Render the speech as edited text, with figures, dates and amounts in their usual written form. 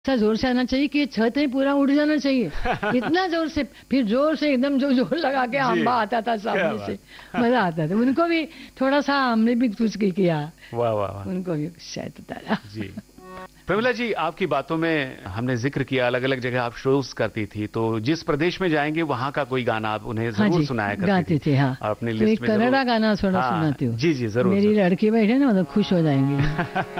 ऐसा जोर से आना चाहिए कि ये छत ही पूरा उड़ जाना चाहिए। इतना जोर से, फिर जोर से एकदम जो जोर लगा के अम्बा आता था सामने से, मजा आता था। उनको भी थोड़ा सा, हमने भी कुछ किया। वाह वाह वाह। उनको भी शायद उतारा जी। प्रमिला जी, आपकी बातों में हमने जिक्र किया अलग अलग जगह आप शोज करती थी, तो जिस प्रदेश में जाएंगे वहाँ का कोई गाना आप उन्हें जरूर सुनाया करती गाती थी। हाँ, अपनी तो लिस्ट में कन्नड़ा गाना थोड़ा सुनाती हूँ। जी जी जरूर। मेरी लड़की बैठे ना, मतलब खुश हो जाएंगे।